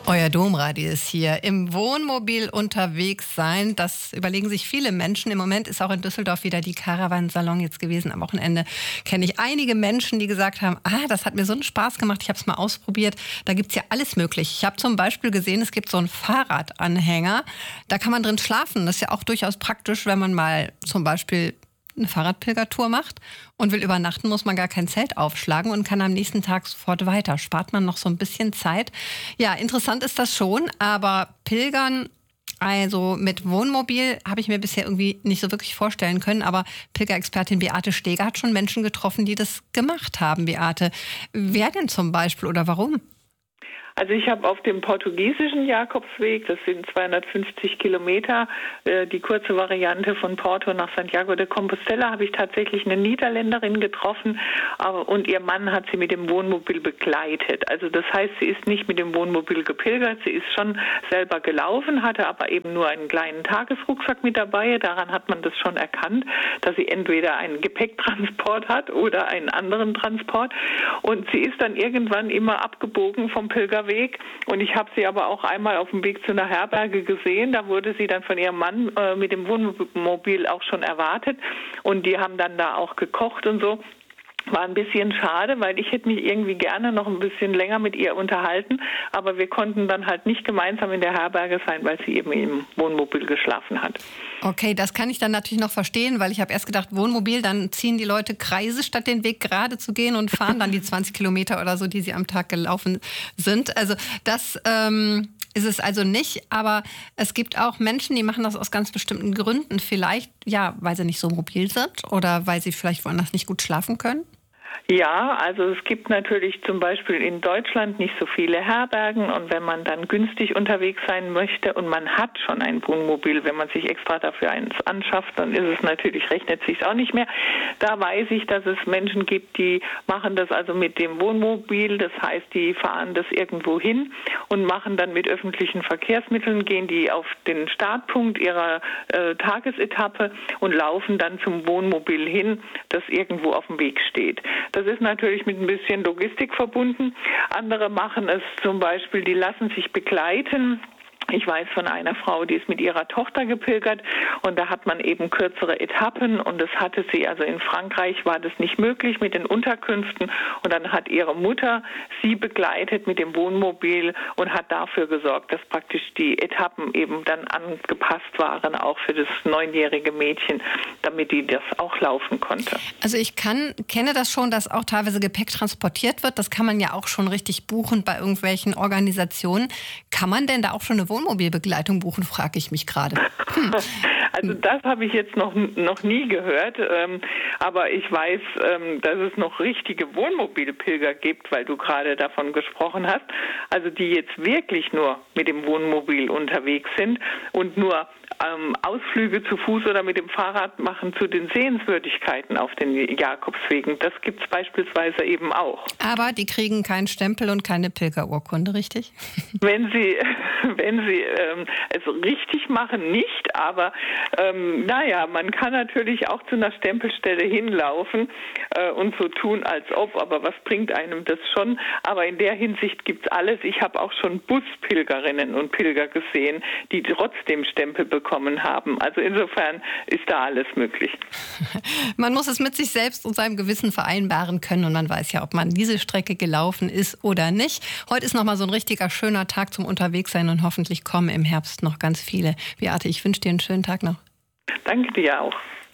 Euer Domradio ist hier. Im Wohnmobil unterwegs sein, das überlegen sich viele Menschen. Im Moment ist auch in Düsseldorf wieder die Caravan-Salon jetzt gewesen. Am Wochenende kenne ich einige Menschen, die gesagt haben, das hat mir so einen Spaß gemacht, ich habe es mal ausprobiert. Da gibt es ja alles möglich. Ich habe zum Beispiel gesehen, es gibt so einen Fahrradanhänger. Da kann man drin schlafen. Das ist ja auch durchaus praktisch, wenn man mal zum Beispiel eine Fahrradpilgertour macht und will übernachten, muss man gar kein Zelt aufschlagen und kann am nächsten Tag sofort weiter. Spart man noch so ein bisschen Zeit. Ja, interessant ist das schon, aber Pilgern, also mit Wohnmobil, habe ich mir bisher irgendwie nicht so wirklich vorstellen können. Aber Pilgerexpertin Beate Steger hat schon Menschen getroffen, die das gemacht haben. Beate, wer denn zum Beispiel oder warum? Also ich habe auf dem portugiesischen Jakobsweg, das sind 250 Kilometer, die kurze Variante von Porto nach Santiago de Compostela, habe ich tatsächlich eine Niederländerin getroffen und ihr Mann hat sie mit dem Wohnmobil begleitet. Also das heißt, sie ist nicht mit dem Wohnmobil gepilgert, sie ist schon selber gelaufen, hatte aber eben nur einen kleinen Tagesrucksack mit dabei. Daran hat man das schon erkannt, dass sie entweder einen Gepäcktransport hat oder einen anderen Transport. Und sie ist dann irgendwann immer abgebogen vom Pilgerweg. Und ich habe sie aber auch einmal auf dem Weg zu einer Herberge gesehen. Da wurde sie dann von ihrem Mann mit dem Wohnmobil auch schon erwartet. Und die haben dann da auch gekocht und so. War ein bisschen schade, weil ich hätte mich irgendwie gerne noch ein bisschen länger mit ihr unterhalten. Aber wir konnten dann halt nicht gemeinsam in der Herberge sein, weil sie eben im Wohnmobil geschlafen hat. Okay, das kann ich dann natürlich noch verstehen, weil ich habe erst gedacht, Wohnmobil, dann ziehen die Leute Kreise, statt den Weg gerade zu gehen und fahren dann die 20 Kilometer oder so, die sie am Tag gelaufen sind. Also das ist es also nicht, aber es gibt auch Menschen, die machen das aus ganz bestimmten Gründen. Vielleicht, ja, weil sie nicht so mobil sind oder weil sie vielleicht woanders nicht gut schlafen können. Ja, also es gibt natürlich zum Beispiel in Deutschland nicht so viele Herbergen und wenn man dann günstig unterwegs sein möchte und man hat schon ein Wohnmobil, wenn man sich extra dafür eins anschafft, dann ist es natürlich, rechnet sich auch nicht mehr. Da weiß ich, dass es Menschen gibt, die machen das also mit dem Wohnmobil, das heißt, die fahren das irgendwo hin und machen dann mit öffentlichen Verkehrsmitteln, gehen die auf den Startpunkt ihrer Tagesetappe und laufen dann zum Wohnmobil hin, das irgendwo auf dem Weg steht. Das ist natürlich mit ein bisschen Logistik verbunden. Andere machen es zum Beispiel, die lassen sich begleiten. Ich weiß von einer Frau, die ist mit ihrer Tochter gepilgert und da hat man eben kürzere Etappen und das hatte sie, also in Frankreich war das nicht möglich mit den Unterkünften und dann hat ihre Mutter sie begleitet mit dem Wohnmobil und hat dafür gesorgt, dass praktisch die Etappen eben dann angepasst waren, auch für das 9-jährige Mädchen, damit die das auch laufen konnte. Also ich kenne das schon, dass auch teilweise Gepäck transportiert wird. Das kann man ja auch schon richtig buchen bei irgendwelchen Organisationen. Kann man denn da auch schon eine Wohnmobilbegleitung buchen, frage ich mich gerade. Also das habe ich jetzt noch nie gehört, aber ich weiß, dass es noch richtige Wohnmobilpilger gibt, weil du gerade davon gesprochen hast, also die jetzt wirklich nur mit dem Wohnmobil unterwegs sind und nur Ausflüge zu Fuß oder mit dem Fahrrad machen zu den Sehenswürdigkeiten auf den Jakobswegen. Das gibt es beispielsweise eben auch. Aber die kriegen keinen Stempel und keine Pilgerurkunde, richtig? Wenn sie es richtig machen, nicht, aber man kann natürlich auch zu einer Stempelstelle hinlaufen und so tun, als ob, aber was bringt einem das schon? Aber in der Hinsicht gibt es alles. Ich habe auch schon Buspilgerinnen und Pilger gesehen, die trotzdem Stempel bekommen haben. Also insofern ist da alles möglich. Man muss es mit sich selbst und seinem Gewissen vereinbaren können und man weiß ja, ob man diese Strecke gelaufen ist oder nicht. Heute ist nochmal so ein richtiger schöner Tag zum Unterwegssein und hoffentlich kommen im Herbst noch ganz viele. Beate, ich wünsche dir einen schönen Tag noch. Danke dir auch.